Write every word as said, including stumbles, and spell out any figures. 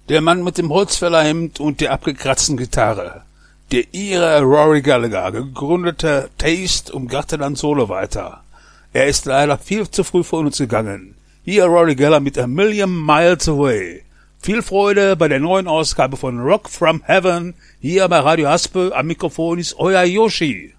Der Mann mit dem Holzfällerhemd und der abgekratzten Gitarre. Der Ire Rory Gallagher, gegründeter Taste und gatte dann solo weiter. Er ist leider viel zu früh von uns gegangen. Hier Rory Gallagher mit A Million Miles Away. Viel Freude bei der neuen Ausgabe von Rock from Heaven. Hier bei Radio Haspe am Mikrofon ist euer Yoshi.